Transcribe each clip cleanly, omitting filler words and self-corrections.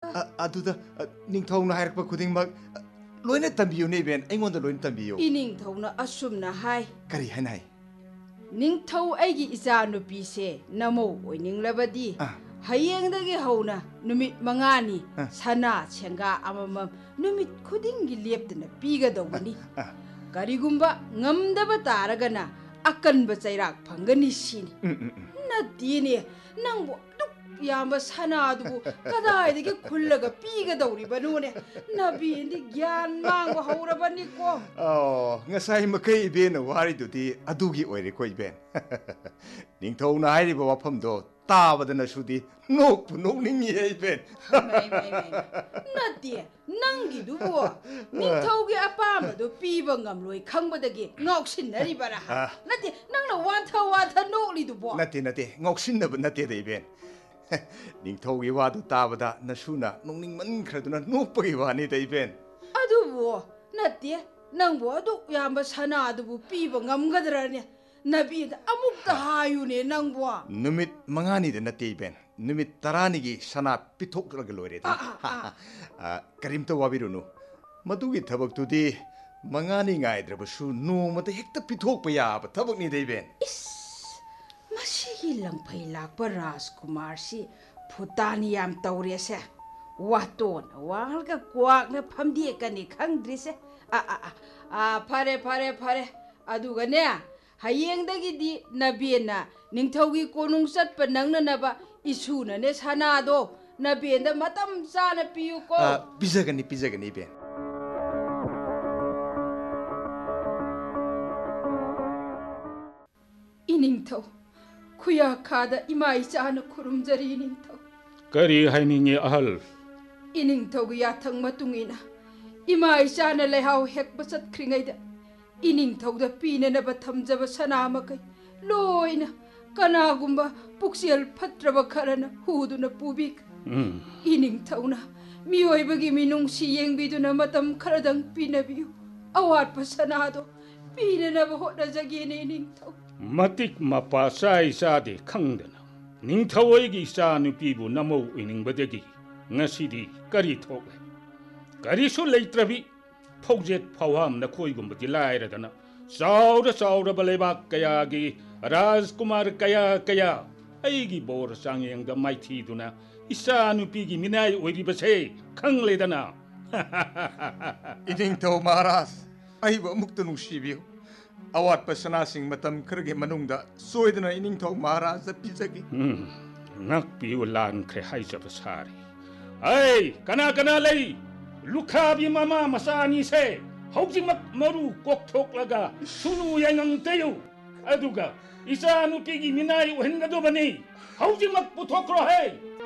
ꯑꯗꯨꯗ ꯅꯤꯡꯊꯧꯅ ꯍꯥꯏꯔꯛꯄ ꯈꯨꯗꯤꯡꯃꯛ ꯂꯣꯏꯅ ꯇꯝꯕꯤꯌꯨꯅꯦ ꯏꯕꯦꯟ ꯑꯩꯉꯣꯟꯗ ꯂꯣꯏꯅ ꯇꯝꯕꯤꯌꯨ ꯏꯅꯤꯡꯊꯧꯅ ꯑꯁꯨꯝꯅ ꯍꯥꯏ ꯀꯔꯤ ꯍꯥꯏꯅ ꯍꯥꯏ ꯅꯤꯡꯊꯧ ꯑꯩꯒꯤ ꯏꯆꯥꯅꯨꯄꯤꯁꯦ ꯅꯃꯧ ꯑꯣꯏꯅꯤꯡꯂꯕꯗꯤ ꯍꯌꯦꯡꯗꯒꯤ ꯍꯧꯅ ꯅꯨꯃꯤꯠ 5ꯅꯤ ꯁꯅꯥ ꯁꯦꯡꯒꯥ ꯑꯃꯃꯝ ꯅꯨꯃꯤꯠ ꯈꯨꯗꯤꯡꯒꯤ ꯂꯦꯞꯇꯅ ꯄꯤꯒꯗꯧꯕꯅꯤ ꯀꯔꯤꯒꯨꯝꯕ ꯉꯝꯗꯕ ꯇꯥꯔꯒꯅ ꯑꯀꯟꯕ ꯆꯩꯔꯥꯛ ꯐꯪꯒꯅꯤ ꯁꯤꯅꯤ ꯅꯠꯇꯦꯅꯦ ꯅꯪꯕꯨ ꯌꯥꯝꯕ ꯁꯅꯥꯗꯨꯕꯨ ꯀꯗꯥꯏꯗꯒꯤ ꯈꯨꯜꯂꯒ ꯄꯤꯒꯗꯧꯔꯤꯕꯅꯣꯅꯦ ꯅꯕꯦꯟꯗꯤ ꯒ꯭ꯌꯥꯟ ꯃꯥꯡꯕ ꯍꯧꯔꯕꯅꯤꯀꯣ ꯉꯁꯥꯏ ꯃꯈꯩ ꯏꯕꯦꯟꯅ ꯋꯥꯔꯤꯗꯨꯗꯤ ꯑꯗꯨꯒꯤ ꯑꯣꯏꯔꯦꯀꯣ ꯏꯕꯦꯟ ꯅꯤꯡꯊꯧꯅ ꯍꯥꯏꯔꯤꯕ ꯋꯥꯐꯝꯗꯣ ꯇꯥꯕꯗꯅꯁꯨꯗꯤ ꯅꯣꯛꯄꯨ ꯅꯣꯛꯅꯤꯡꯉꯤꯍꯦ ꯏꯕꯦꯟ ꯅꯠꯇꯦ ꯅꯪꯒꯤꯗꯨꯕꯨ ꯅꯤꯡꯊꯧꯒꯤ ꯑꯄꯥꯝꯕꯗꯨ ꯄꯤꯕ ꯉꯝꯂꯣꯏ ꯈꯪꯕꯗꯒꯤ ꯉꯥꯎꯁꯤꯟꯅꯔꯤꯕꯔꯥ ꯅꯠꯇꯦ ꯅꯪꯅ ꯋꯥꯊ ꯅꯣꯛꯂꯤꯗꯨꯕꯣ ꯅꯠꯇꯦ ꯉꯥꯎꯁꯤꯟꯅꯕ ꯅꯠꯇꯦꯗ ꯏꯕꯦꯟ ꯅꯤꯡꯊꯧꯒꯤ ꯋꯥꯗꯨ ꯇꯥꯕꯗ ꯅꯁꯨꯅ ꯅꯣꯛꯅꯤꯡꯃꯟꯈ꯭ꯔꯗꯨꯅ ꯅꯣꯛꯄꯒꯤ ꯋꯥꯅꯤꯗ ꯏꯕꯦꯟ ꯑꯗꯨꯕꯨ ꯅꯠꯇꯦ ꯅꯪꯕꯨ ꯑꯗꯨꯛ ꯌꯥꯝꯕ ꯁꯅꯥꯗꯨꯕꯨ ꯄꯤꯕ ꯉꯝꯒꯗ꯭ꯔꯅꯦ ꯅꯕꯦꯟꯗ ꯑꯃꯨꯛꯇ ꯍꯥꯏꯌꯨꯅꯦ ꯅꯪꯕꯨ ꯅꯨꯃꯤꯠ 5ꯅꯤꯗ ꯅꯠꯇꯦ ꯏꯕꯦꯟ ꯅꯨꯃꯤꯠ 10ꯅꯤꯒꯤ ꯁꯅꯥ ꯄꯤꯊꯣꯛꯂꯒ ꯂꯣꯏꯔꯦꯗ ꯀꯔꯤꯝꯇ ꯋꯥꯕꯤꯔꯨꯅꯨ ꯃꯗꯨꯒꯤ ꯊꯕꯛꯇꯨꯗꯤ 5ꯅꯤ ꯉꯥꯏꯗ꯭ꯔꯕꯁꯨ ꯅꯣꯡꯃꯗ ꯍꯦꯛꯇ ꯄꯤꯊꯣꯛꯄ ꯌꯥꯕ ꯊꯕꯛꯅꯤꯗ ꯏꯕꯦꯟ ꯃꯁꯤꯒꯤ ꯂꯪꯐꯩ ꯂꯥꯛꯄ ꯔꯥꯖꯀꯨꯃꯥꯔꯁꯤ ꯐꯨꯇꯥꯅꯤ ꯌꯥꯝ ꯇꯧꯔꯦꯁꯦ ꯋꯥꯇꯣꯟꯅ ꯋꯥꯡꯂꯒ ꯀ꯭ꯋꯥꯛꯅ ꯐꯝꯗꯦꯛꯀꯅꯤ ꯈꯪꯗ꯭ꯔꯤꯁꯦ ꯐꯔꯦ ꯑꯗꯨꯒꯅꯦ ꯍꯌꯦꯡꯗꯒꯤꯗꯤ ꯅꯕꯦꯟꯅ ꯅꯤꯡꯊꯧꯒꯤ ꯀꯣꯅꯨꯡ ꯆꯠꯄ ꯅꯪꯅꯅꯕ ꯏꯁꯨꯅꯅꯦ ꯁꯅꯥꯗꯣ ꯅꯕꯦꯟꯗ ꯃꯇꯝ ꯆꯥꯅ ꯄꯤꯌꯨꯀꯣ ꯄꯤꯖꯒꯅꯤ ꯏꯕꯦꯟ 이닝ꯊꯧ खुयाखादा इमा इचाना खुरुमजरी इनिंगथौ करी हाइनिंगे अहल इनिंगथौगी याथंग मतुंगिना इमा इचाना लेहाव हेकबा चतख्रिंगैदा इनिंगथौदा पीननबा थमजबा सनामकै लोइना कनागुंबा पुक्सेल फत्रबा खरना हुदुना पुबिक इनिंगथौना मियोइबगी मिनुंगसी येंगबिदुना मतम खरदंग पीनबियु अवाटपा सनादो पीननबा होटनाजगेने इनिंगथौ मतिक मपा साई सादे खंगदना निंगथौइगी इचा नुपीबु नमौ इनिंगबदगी ngasidi kari thokle karisu leitrabi phaujet phawam na khoigumba dilairadana chaura baleba kaya gi rajkumar kaya aigi bor sangyeng da maithi duna isa nupi gi minai oiribase khangledana इनिंगथौ महाराज आइबो मुक्त नुसिबियो अवाट पसना सिंह मतम खरगे मनुंगदा सोयदना इनिंगथौ महाराज पिजगी nak piu lan kre haijab sari ai kana lei lukhabi mama masani se haujimak maru kokthok laga sunu yangang teyu aduga isa nupi gi minai ohenga do bani haujimak puthokro he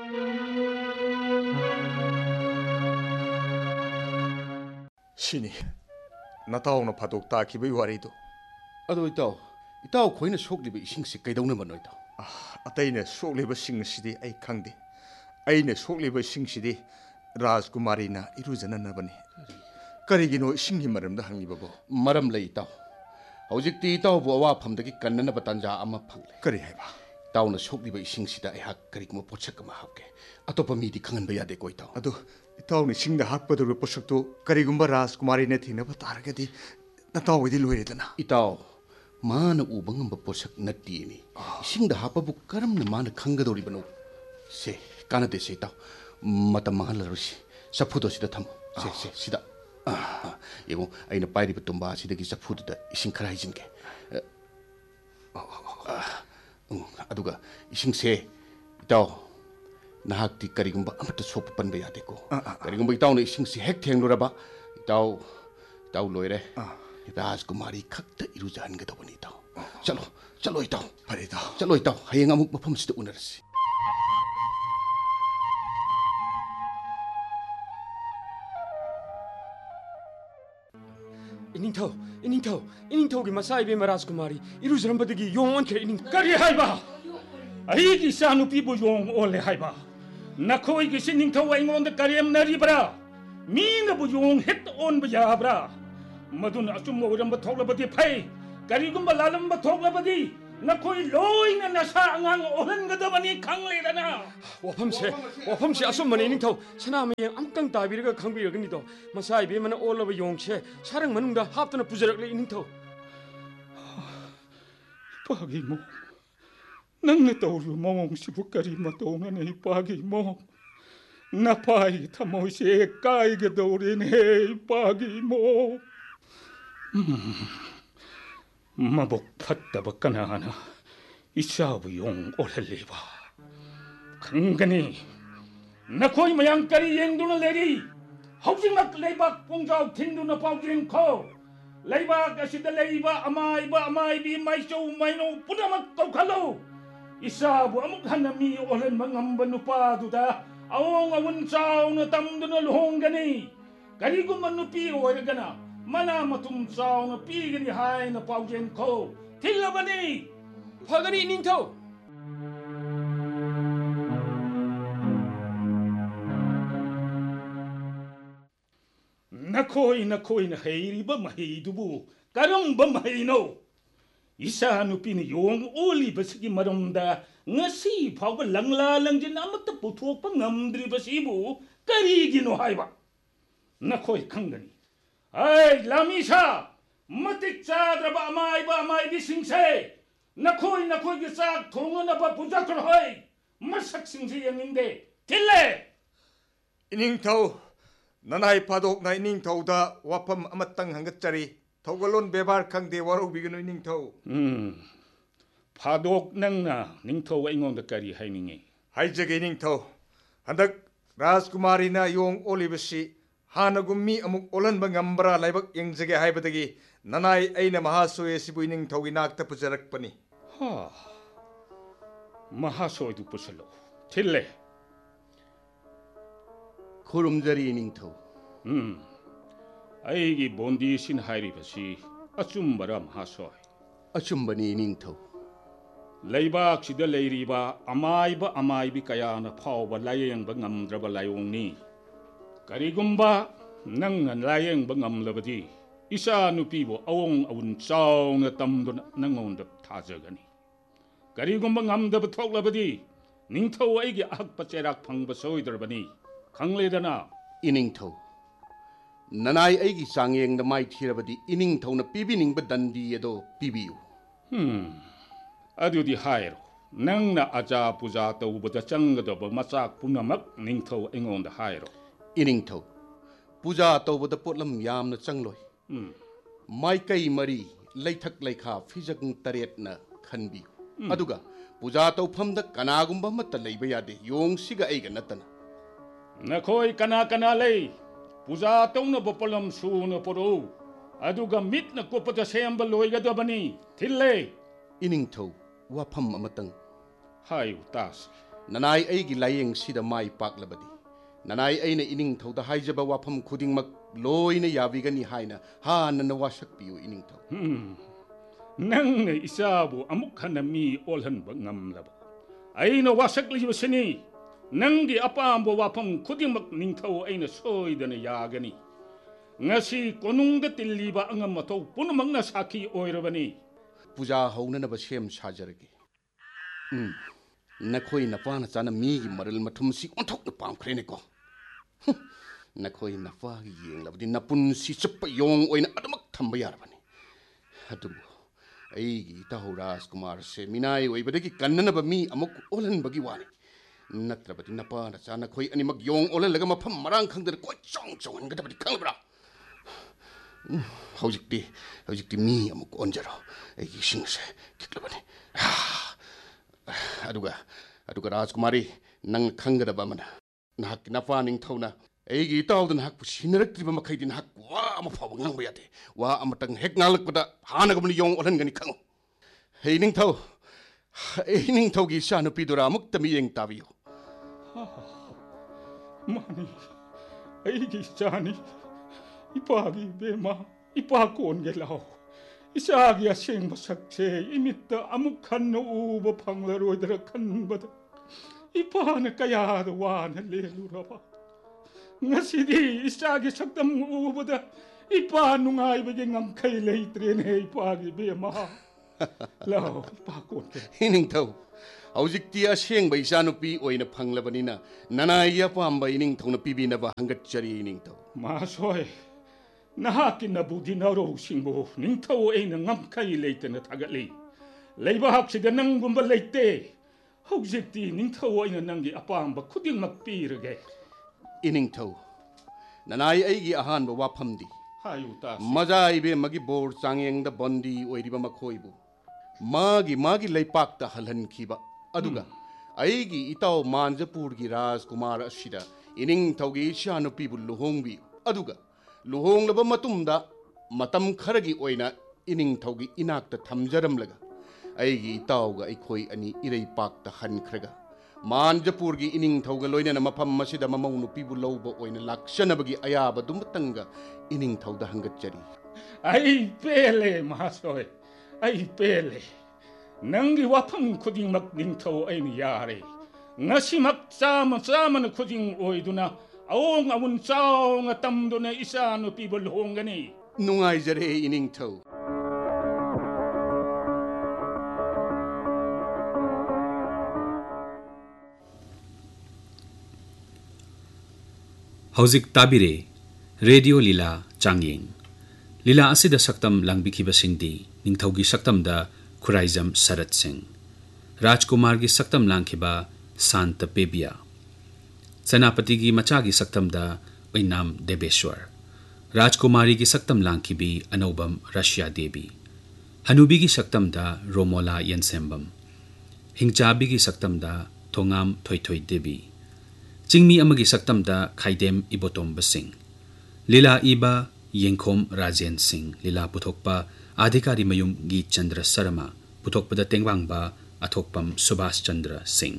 shini natauna phatok ta ki bai wari do ado itaw khoina sokliba ising se kaidawna banoi taw अतैने सोक्लेबा सिंग सिदि ऐ खंगदे ऐने सोक्लेबा सिंग सिदि राजकुमारी ना इरुजना नबनी करिगिनो सिंगि मरमदा हंगिबबो मरम लई ताव हौजिकति ताव बो अवा फमदगी कन्नना बतंजा अमा फंगले करि हाइबा तावना सोक्लिबा इसing सिदा ऐ हक करिगमो पोछक मा हाके अतोपा मिदि खंगनबा यादे कोइ ताव अदो तावनि सिंगदा हाकपदो पोछकतो करिगुंबा राजकुमारी ने थिनबा तारगदि नतावदि लोइरेदना इताव माना उबंगम पोषक नत्तीनी इसिंगदा हापबु करमना माना खंगदोरिबनो से कानदे से ताव मतम महलरसी सफुदो सिदा थम से सिदा एबो आइना पाइरिबा तुंबा सिदगी सफुदुदा इसिंग खरा हिजिनके अदुगा इसिंग से ताव नाहक्ति करिगुंबा अमत सोप पनबा यादेको करिगुंबा तावना इसिंग से हेक थेंगलोरबा ताव लोइरे राजकुमारी खक्त इरुजानगदबनी ताव चलो इताव फरे ताव चलो इताव हयेंग अमुक मफम सिदा उनरसी इनिंथौगी मसाई बे राजकुमारी इरुजरंबदगी योंग खे इनिंग करी हाइबा अहिगी सानुपी बु योंग ओले हाइबा नखोइगी सिनिंगथौ आइंगोंद करेम नरिबरा मीना बु योंग हेत ओन बयाबरा मदुन अचुम ओरंब थोगलबदी फै करिगुंबा लालंब थोगलबदी 나코이 로이나 나사 안강 오른거더만이 강래라나 와펌세 아솜만에 이닝타오 사나미 암깡 다비르가 강비르금니도 마사이 베만 올라버 용체 사랑 만웅다 합드나 부자락래 이닝타오 이빠기 뭐 낭내 떠올로 몽시부 까리 마도나네 이빠기 뭐 나파이 타모시에 까이게 도리네 이빠기 뭐 마복 팠다바 까나하나 이사부 용 올헬리바 강간이 나코이 마양까리 앵두나 레리 하우징막 레이박 봉자우 틴두나 파우징코 레이박 아시다 레이바 아마이비 마이쇼 마이노 뿌나막 떡할로 이사부 아묵 하나미 올헨 망암바 누파두다 아옹 아운 짜우나 담두나 루홍가니 가리고 만누피 오이르가나 mana matum sao na pi gani hai na pau jen ko thilabani 화가니 이닝타오 nakoi na heiri ba mahi dubu karong ba mahi no isa nu pi ni yong oli basigi maramda ngasi phau ba langla langjin amata puthok pa ngamdri basibu karigi no haiba nakoi khangani ai lamisa matik chadraba amai di singse nakoi gi sak thongna ba puja kor hoi masak singse yanginde tille 이닝 타우 나나이 파독 나 이닝 타우다 와팜 아마땅 한것짜리 더글론 베발 강대 와로 비그노 이닝 타우 파독 낭나 닝토 잉온다까리 하이닝이 하이저게 이닝 타우 한dak 라스쿠마리나 용 올리버시 하나군미 아묵 올란바 ngam브라 라이박 영저게 하이버더기 나나이 아이나 마하소에 시부 이닝 타우기 낙타 부자락바니 하 마하소이도 부설로 틸레 코름자리 이닝타오 아이기 본디 신 하이리버시 아춤바라 마하소이 아춤바니 이닝타오 레이박 시다 레이리바 아마이비 까야나 파오바 라이앵바 ngam드라바 라이옹니 가리군바 낭난 라이앵바 ngam라바디 이사 누피보 아옹 아운 짜오나 담도나 낭온다 타저가니 가리군바 ngam다바 톡라바디 닝타오 아이기 악바체락 팡바 소이더바니 강레다나 이닝타오 나나이 아이기 쌍예engda 마이 티라바디 이닝타오나 비비닝바 단디에도 비비유 아두디 하이로 낭나 아자 부자 떠우보다 짱가더버 마sak punamak 닝토 앵온다 하이로 이닝타오 부자 떠보다 potlam yamna changloi 마이카이 머리 레이탁 레이카 피적 따레트나 칸비유 아두가 부자 떠품다 까나군바 맞다 레이바 야데 용시가 아이가 나타나 나코이 까나 레이 부자 떠우나 보폴람 수나 포로 아두가 밑나 꼬빠다 세암바 로이가더바니 틸레 이닝타오 와팜 아마땅 하이우 따스 나나이 아이기 라이eng 시다 마이 박라바디 나나이 아이나 이닝타오다 하이자바 와팜 쿠딩막 로이나 야비가니 하이나 하나나 와삭비유 이닝타오 낭네 이사부 아묵하나 미 올한바 ngam라바 아이나 와삭리버시니 낭기 아빠암보 와팜 쿠딩막 닝타오 아이나 소이드나 야가니 ngasi konungda tilliba angam mato punamangna saki oirabani पूजा हौननब same साजरगे नखोई नपाना चाना मीगी मरल मथुमसी ओंथोक पामख्रेनेको नखोई नफागी येंगलबदि नपुनसी चप Yong ओइना अदमक thumb यारबनी अदुबु अईगी ताहु राजकुमार से मिनाई ओइबदगी कन्ननब मी अमुक ओलनबगी वानी नत्रबदि नपाना चाना खोई अनिमक Yong ओललगा मफम Marang खंगदर कोइ चोंग चोंगनगदबदि खंगब्रा हौजिक्ति मी अमुक ओंजरो एगी सिंगसे किक्लबनी अदुगा राजकुमारी नंग खंगदबा मना नाहक नफा निंगथौना एगी तावदन हक सिनरक्त्रिबा मखैदि नाहक वा अमा फाव ngang याते वा अमतंग हेक नालकपदा हानगबनि योंग ओलनगनि खंगो हे निंगथौगी सानुपिदुरा अमुक तमी येंग ताबियो मानी एगी चानी 이빠기 베마 이빠 꼰게라오 이사기 아생 바삭체 이미따 아무칸노 우버 방라로 들어간 바다 이빠는 까야도 와나 레루라바 ngasi디 이사기 sakdam 우버다 이빠 누가이베게 ngamkai 레이트레네 이빠기 베마 lau pakot ining thau hauzik ti aseng bai sanupi oina phanglabani na nanai apamba ining thau na pibi na ba hangat chari ining thau ma soi nahaki na budi na ro singbo ning thau e na ngam kai leite na thagali leiba hak sida nang gumba leite hauzik ti ning thau e na nangi apamba khuding mak pirage ining thau nanai aigi ahan ba waphamdi hayu ta maja ibe magi bor changyeng da bondi oiriba makhoibu magi leipak ta halhan khiba aduga aigi itaw manjapur gi rajkumar ashida ining thaugi shanupi bu luhongbi aduga luhong laba matumda matam kharagi oina ining thaugi inak ta thamjaram laga aigi itaw ga ikhoi ani irei pak ta han khraga manjapur gi ining thauga loina na mafam masida mamau nupi bu lawba oina lakshanabagi ayaba dumtanga ining thauda hangat chari ai pele ma soi ai pele nangi wapam khuding mak ning thau ai ni yare ngasi mak sama na khuding oiduna awong awun chaw nga tamdo na isa no pibol hongani nungai jare ining thau हौजिक ताबिरे radio लीला चांगयेंग लीला असिदा सक्तम लांगबिखिबसिंगदी निंगथौगी सक्तमदा खुराइजम शरद सिंह राजकुमार की सक्तम लांखिबा शांत पेबिया सेनापति की मचा की सक्तमदा ओइनाम देवेश्वर राजकुमारी की सक्तम लांखिबी अनौबम Russia देवी हनुबी की सक्तमदा रोमोला यनसेम्बम हिंगचाबी की सक्तमदा थोंगाम थोइथोइ देवी चिंगमी अमगी सक्तमदा खाइदेम इबोतोम्ब सिंह लीला इबा येंखोम राजेन सिंह लीला पुथोकपा अधिकारी मयुम गी चंद्र शर्मा पुथोकपदा तेंगवांगबा अथोकपम सुभाष चंद्र सिंह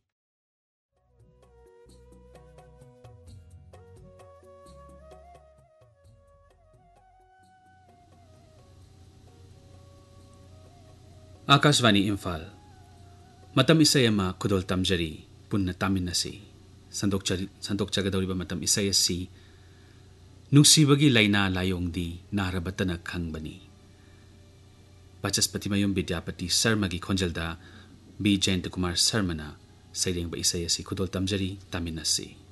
आकाशवाणी इम्फाल मतम इसयमा खुदोल तमजरी पुन्ना तामिनसी संदोकचगदौरिबा मतम इसयसी नुक्सीबगी लाइना लायोंगदी नारबतना खंगबनी बचस्पति मयुम विद्यापति शर्मा की खोंजलदा बी जयंत कुमार शर्मना सैरेंग इसयसी खुदोल तमजरी तामिनसी